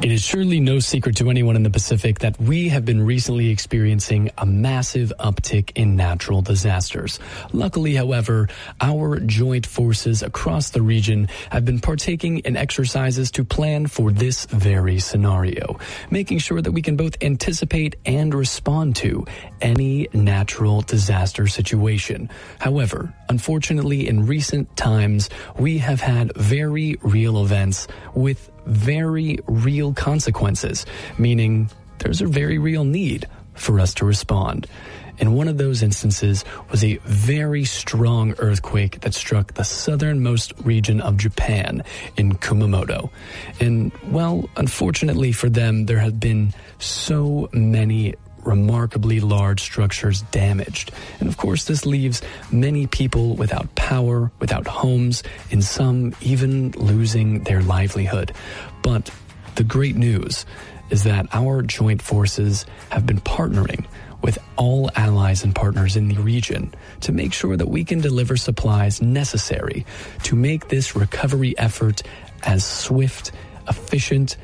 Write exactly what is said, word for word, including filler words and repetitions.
It is surely no secret to anyone in the Pacific that we have been recently experiencing a massive uptick in natural disasters. Luckily, however, our joint forces across the region have been partaking in exercises to plan for this very scenario, making sure that we can both anticipate and respond to any natural disaster situation. However, unfortunately, in recent times, we have had very real events with very real consequences, meaning there's a very real need for us to respond. And one of those instances was a very strong earthquake that struck the southernmost region of Japan in Kumamoto. And, well, unfortunately for them, there have been so many remarkably large structures damaged. And of course, this leaves many people without power, without homes, and some even losing their livelihood. But the great news is that our joint forces have been partnering with all allies and partners in the region to make sure that we can deliver supplies necessary to make this recovery effort as swift, efficient,